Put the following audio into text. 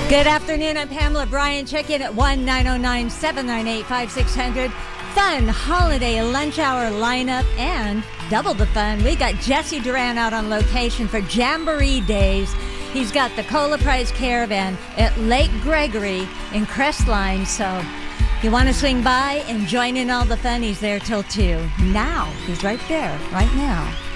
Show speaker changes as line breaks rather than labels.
Good afternoon. I'm Pamela Bryan. Check in at 1-909-798-5600. Fun holiday lunch hour lineup and double the fun. We got Jesse Duran out on location for Jamboree Days. He's got the Cola Prize Caravan at Lake Gregory in Crestline. So you want to swing by and join in all the fun? He's there till 2. Now, he's right there, right now.